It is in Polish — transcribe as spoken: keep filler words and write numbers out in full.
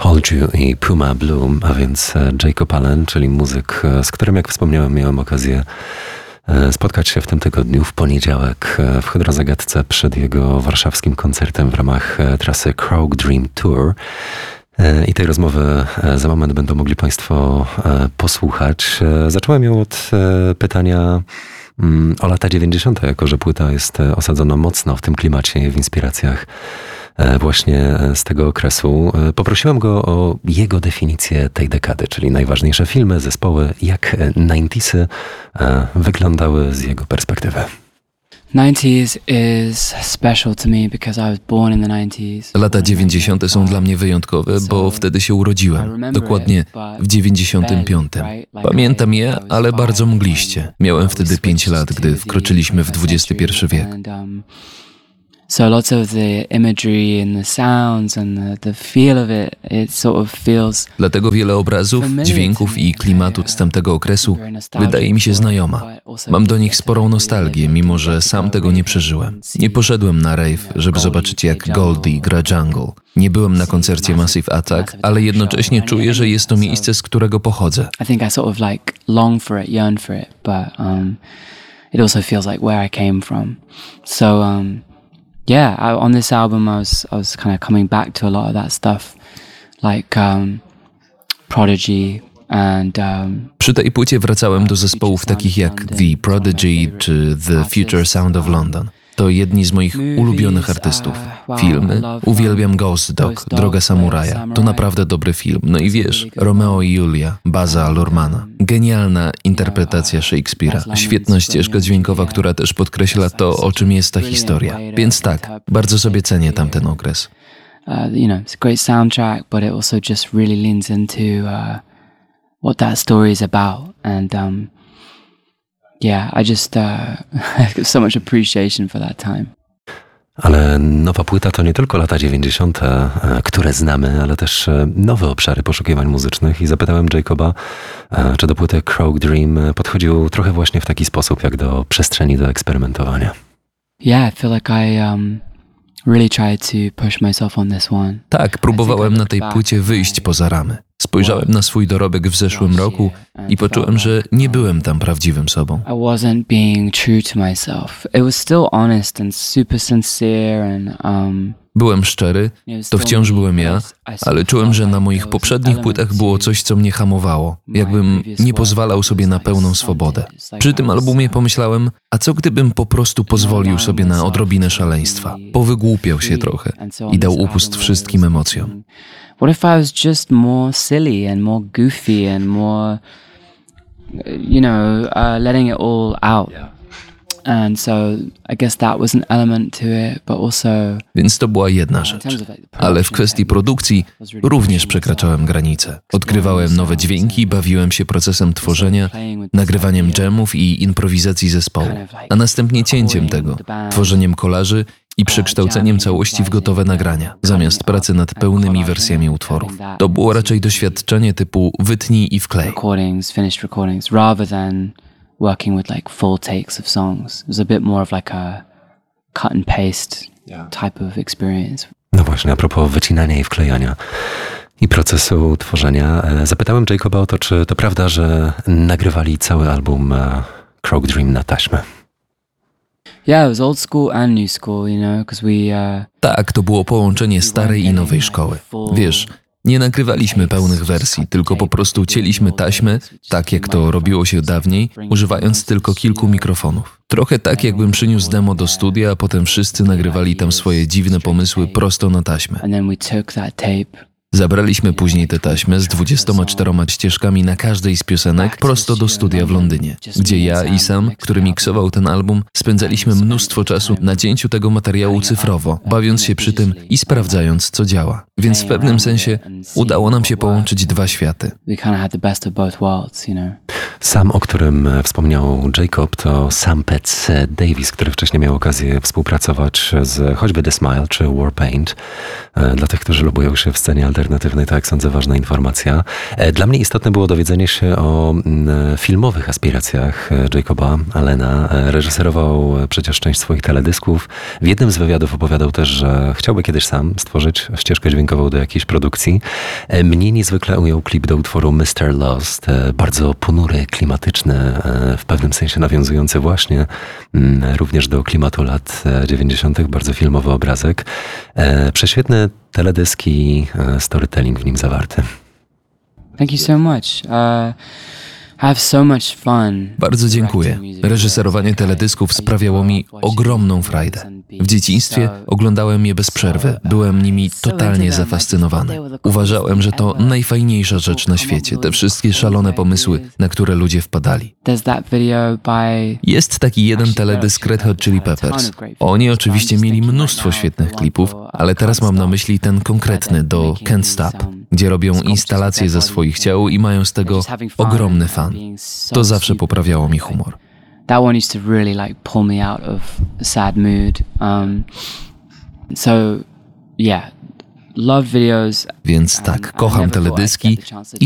Hold You i Puma Bloom, a więc Jacob Allen, czyli muzyk, z którym, jak wspomniałem, miałem okazję spotkać się w tym tygodniu, w poniedziałek w Hydrozagadce przed jego warszawskim koncertem w ramach trasy Crow Dream Tour. I tej rozmowy za moment będą mogli Państwo posłuchać. Zacząłem ją od pytania o lata dziewięćdziesiąte, jako że płyta jest osadzona mocno w tym klimacie, w inspiracjach właśnie z tego okresu. Poprosiłem go o jego definicję tej dekady, czyli najważniejsze filmy, zespoły, jak dziewięćdziesiąte wyglądały z jego perspektywy. nineties is special to me because I was born in the nineties. Lata dziewięćdziesiąte są dla mnie wyjątkowe, bo wtedy się urodziłem. Dokładnie w dziewięćdziesiątym piątym. Pamiętam je, ale bardzo mgliście. Miałem wtedy pięć lat, gdy wkroczyliśmy w dwudziesty pierwszy wiek. So lots of the imagery and the sounds and the, the feel of it, it sort of feels. Dlatego wiele obrazów, dźwięków i klimatu z tamtego okresu wydaje mi się znajoma. Mam do nich sporą nostalgię, mimo że sam tego nie przeżyłem. Nie poszedłem na rave, żeby zobaczyć, jak Goldie gra jungle. Nie byłem na koncercie Massive Attack, ale jednocześnie czuję, że jest to miejsce, z którego pochodzę. I think I sort of like long for it, yearn for it, but um, it also feels like where I came from. So um. Yeah, I, on this album I was I was kind of coming back to a lot of that stuff, like um, Prodigy and... Um, Przy tej płycie wracałem do zespołów takich jak The Prodigy czy The Future Sound of London. To jedni z moich ulubionych artystów. Filmy. Uwielbiam Ghost Dog, Droga Samuraja. To naprawdę dobry film. No i wiesz, Romeo i Julia, Baza Luhrmana. Genialna interpretacja Shakespeare'a. Świetna ścieżka dźwiękowa, która też podkreśla to, o czym jest ta historia. Więc tak, bardzo sobie cenię tamten okres. Uh, you know, it's a great soundtrack, but it also just really leans into uh, what that story is about. And um, yeah, I just uh, have so much appreciation for that time. Ale nowa płyta to nie tylko lata dziewięćdziesiąte, które znamy, ale też nowe obszary poszukiwań muzycznych i zapytałem Jacoba, czy do płyty Crow Dream podchodził trochę właśnie w taki sposób, jak do przestrzeni do eksperymentowania. Yeah, I feel like I um, really tried to push myself on this one. Tak, próbowałem na tej płycie wyjść poza ramy. Spojrzałem na swój dorobek w zeszłym roku i poczułem, że nie byłem tam prawdziwym sobą. I wasn't being true to myself. It was still honest and super sincere and um Byłem szczery, to wciąż byłem ja, ale czułem, że na moich poprzednich płytach było coś, co mnie hamowało, jakbym nie pozwalał sobie na pełną swobodę. Przy tym albumie pomyślałem, a co gdybym po prostu pozwolił sobie na odrobinę szaleństwa, powygłupiał się trochę i dał upust wszystkim emocjom. What if I was just more silly and more goofy and more, you know, uh, letting it all out? And so I guess that was an element to it, but also... Więc to była jedna rzecz. Ale w kwestii produkcji również przekraczałem granice. Odkrywałem nowe dźwięki, bawiłem się procesem tworzenia, nagrywaniem dżemów i improwizacji zespołu, a następnie cięciem tego, tworzeniem kolaży i przekształceniem całości w gotowe nagrania, zamiast pracy nad pełnymi wersjami utworów. To było raczej doświadczenie typu wytnij i wklej. Recordings, finished recordings, rather than working with like full takes of songs. It was a bit more of like a cut and paste type of experience. No właśnie, a propos wycinania i wklejania i procesu tworzenia, zapytałem Jacoba o to, czy to prawda, że nagrywali cały album Crow Dream na taśmę. Yeah, it was old school and new school, you know, because we... Uh, tak, to było połączenie starej i nowej szkoły. Wiesz, nie nagrywaliśmy pełnych wersji, tylko po prostu cięliśmy taśmę, tak jak to robiło się dawniej, używając tylko kilku mikrofonów. Trochę tak, jakbym przyniósł demo do studia, a potem wszyscy nagrywali tam swoje dziwne pomysły prosto na taśmę. Zabraliśmy później tę taśmę z dwudziestoma czteroma ścieżkami na każdej z piosenek prosto do studia w Londynie, gdzie ja i Sam, który miksował ten album, spędzaliśmy mnóstwo czasu na cięciu tego materiału cyfrowo, bawiąc się przy tym i sprawdzając, co działa. Więc w pewnym sensie udało nam się połączyć dwa światy. Sam, o którym wspomniał Jacob, to Sam Petz Davis, który wcześniej miał okazję współpracować z choćby The Smile czy Warpaint. Dla tych, którzy lubują się w scenie alternatywnej, to jak sądzę ważna informacja. Dla mnie istotne było dowiedzenie się o filmowych aspiracjach Jacoba Allena. Reżyserował przecież część swoich teledysków. W jednym z wywiadów opowiadał też, że chciałby kiedyś sam stworzyć ścieżkę dźwiękową zareagował do jakiejś produkcji. E, Mnie niezwykle ujął klip do utworu mister Lost, e, bardzo ponury, klimatyczny, e, w pewnym sensie nawiązujący właśnie mm, również do klimatu lat e, dziewięćdziesiątych, bardzo filmowy obrazek. E, Prześwietny teledysk i e, storytelling w nim zawarty. Thank you so much. Uh, I have so much fun. Bardzo dziękuję. Reżyserowanie teledysków sprawiało mi ogromną frajdę. W dzieciństwie oglądałem je bez przerwy. Byłem nimi totalnie zafascynowany. Uważałem, że to najfajniejsza rzecz na świecie. Te wszystkie szalone pomysły, na które ludzie wpadali. There's that video by Jest taki jeden teledysk Red Hot Chili Peppers. Oni oczywiście mieli mnóstwo świetnych klipów, ale teraz mam na myśli ten konkretny do Can't Stop, gdzie robią instalacje ze swoich ciał i mają z tego ogromny fan. To zawsze poprawiało mi humor. That one used to really like pull me out of a sad mood. Um, so yeah, love videos. Więc tak, kocham teledyski i